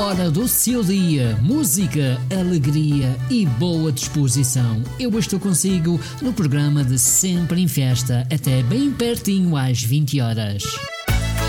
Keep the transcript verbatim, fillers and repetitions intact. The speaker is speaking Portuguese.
hora do seu dia, música, alegria e boa disposição. Eu estou consigo no programa de Sempre em Festa, até bem pertinho às vinte horas.